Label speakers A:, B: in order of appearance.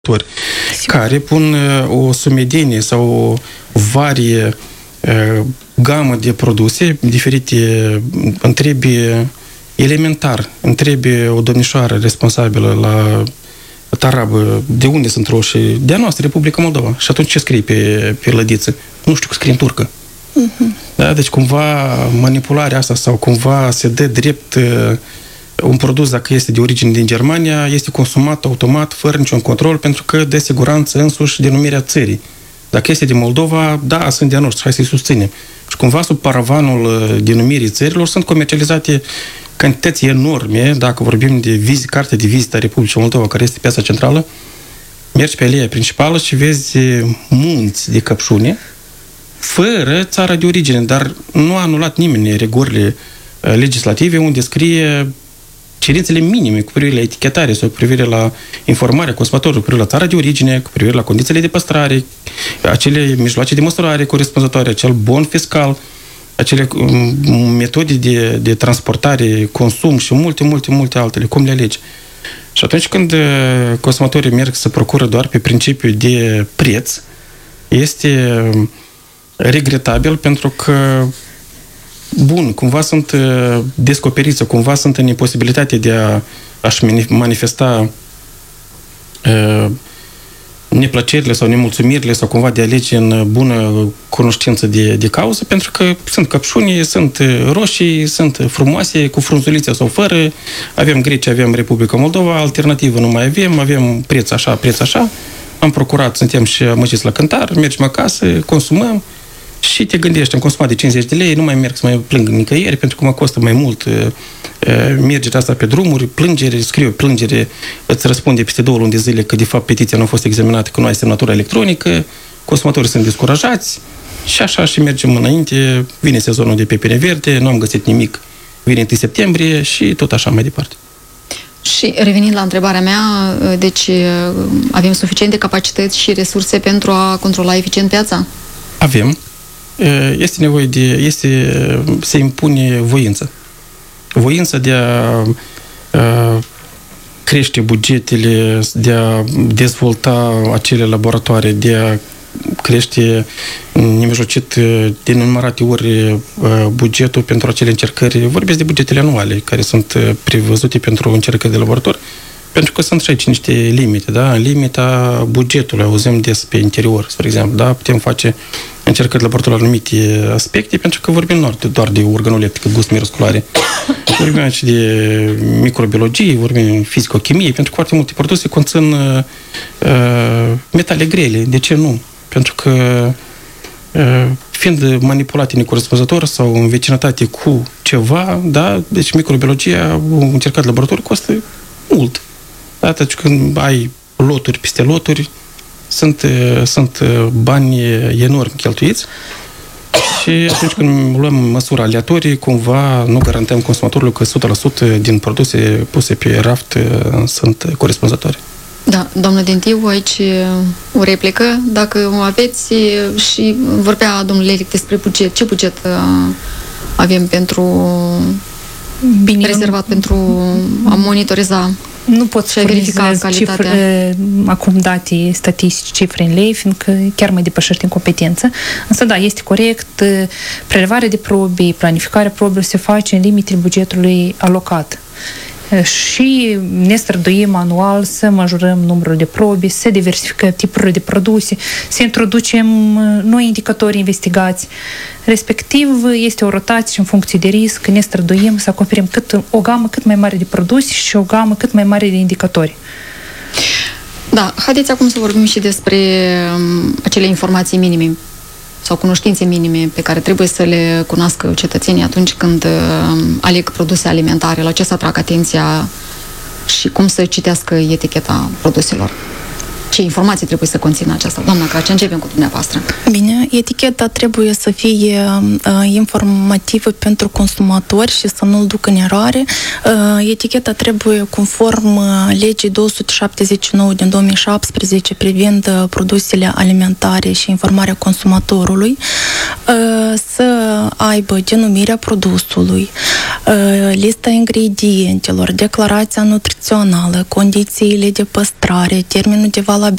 A: care pun o sumedenie sau o varie gamă de produse diferite, întrebi elementar, întrebi o domnișoară responsabilă la tarabă, de unde sunt roșii? De a noastră, Republica Moldova. Și atunci ce scrie pe lădiță? Nu știu, scrie în turcă. Da? Deci cumva manipularea asta sau cumva se dă drept un produs, dacă este de origine din Germania, este consumat automat, fără niciun control, pentru că dă siguranță însuși denumirea țării. Dacă este de Moldova, da, sunt de-a noastră, hai să-i susținem. Și cumva sub paravanul denumirii țărilor sunt comercializate cantități enorme, dacă vorbim de carte de vizită a Republicii Moldova, care este piața centrală, mergi pe aleea principală și vezi munți de căpșune, fără țara de origine, dar nu a anulat nimeni regulile legislative unde scrie cerințele minime cu privire la etichetare sau cu privire la informarea consumatorului, cu privire la țara de origine, cu privire la condițiile de păstrare, acele mijloace de măsurare corespunzătoare, acel bon fiscal, acele metode de transportare, consum și multe altele, cum le alegi. Și atunci când consumatorii merg să procură doar pe principiu de preț, este regretabil pentru că cumva sunt descoperiți, cumva sunt în imposibilitate de a-și manifesta neplăcerile sau nemulțumirile sau cumva de a alege în bună cunoștință de cauză, pentru că sunt căpșuni, sunt roșii, sunt frumoase, cu frunzulițe sau fără, avem Grecia, avem Republica Moldova, alternativă nu mai avem preț așa, am procurat, suntem și amăgiți la cântar, mergem acasă, consumăm, și te gândești, am consumat de 50 de lei, nu mai merg să mai plâng nicăieri, pentru că mă costă mai mult mergerea asta pe drumuri, scriu plângere, îți răspunde peste 2 luni de zile că de fapt petiția nu a fost examinată, că nu ai semnătură electronică, consumatorii sunt descurajați și așa și mergem înainte, vine sezonul de pepene verde, nu am găsit nimic, vine 1 septembrie și tot așa mai departe.
B: Și revenind la întrebarea mea, deci avem suficiente capacități și resurse pentru a controla eficient piața?
A: Avem. Este nevoie se impune voință. Voința de a crește bugetele, de a dezvolta acele laboratoare, de a crește nemijlocit de nenumărate ori bugetul pentru acele încercări. Vorbesc de bugetele anuale care sunt prevăzute pentru încercări de laborator, pentru că sunt și aici niște limite, da? În limita bugetului, auzim des pe interior, spre exemplu, da? Putem face încercări de laborator la anumite aspecte, pentru că vorbim doar de organoleptică, gust, mirosculare. Vorbim aici de microbiologie, vorbim de fizico-chimie, pentru că foarte multe produse conțin metale grele. De ce nu? Pentru că fiind manipulate necorespunzător sau în vecinătate cu ceva, da? Deci microbiologia, încercat de laborator, costă mult. Atunci când ai loturi peste loturi, sunt bani enormi cheltuiți și atunci când luăm măsuri aleatorii, cumva nu garantăm consumatorului că 100% din produse puse pe raft sunt corespunzătoare.
B: Da, doamnă Dentiu, aici o replică. Dacă aveți și vorbea domnul Lelic despre buget, ce buget avem rezervat pentru a monitoriza?
C: Nu pot să verifica cifre, acum date statistici, cifre în lei, fiindcă chiar mai depășește în competență. Însă, da, este corect, prelevarea de probe, planificarea probelor se face în limitele bugetului alocat. Și ne străduim anual să majorăm numărul de probe, să diversificăm tipurile de produse, să introducem noi indicatori investigați. Respectiv, este o rotație în funcție de risc, ne străduim să acoperim o gamă cât mai mare de produse și o gamă cât mai mare de indicatori.
B: Da, haideți acum să vorbim și despre acele informații minime sau cunoștințe minime pe care trebuie să le cunoască cetățenii atunci când aleg produse alimentare, la ce să atrag atenția și cum să citească eticheta produselor. Ce informații trebuie să conțină aceasta? Doamna Cracea, începem cu dumneavoastră.
D: Bine, eticheta trebuie să fie informativă pentru consumatori și să nu-l ducă în eroare. Eticheta trebuie, conform legii 279 din 2017 privind produsele alimentare și informarea consumatorului, să aibă denumirea produsului, lista ingredientelor, declarația nutrițională, condițiile de păstrare, termenul de valabilitate